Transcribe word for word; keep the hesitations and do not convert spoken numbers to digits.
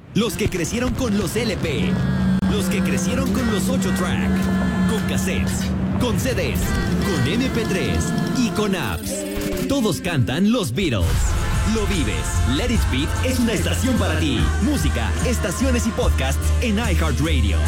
Los que crecieron con los L P. Los que crecieron con los ocho track. Con cassettes. Con C Ds. Con M P tres. Y con apps. Todos cantan los Beatles. Lo vives. Let It Beat es una estación para ti. Música, estaciones y podcasts en iHeartRadio.